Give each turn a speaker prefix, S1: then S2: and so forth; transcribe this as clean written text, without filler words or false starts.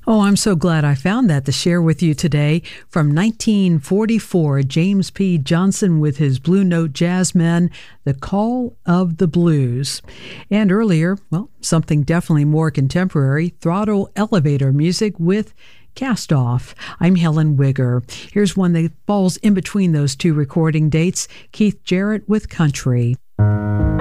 S1: Oh, I'm so glad I found that to share with you today. From 1944, James P. Johnson with his Blue Note Jazzmen, The Call of the Blues. And earlier, well, something definitely more contemporary, Throttle Elevator music with Cast Off. I'm Helen Wigger. Here's one that falls in between those two recording dates, Keith Jarrett with Country.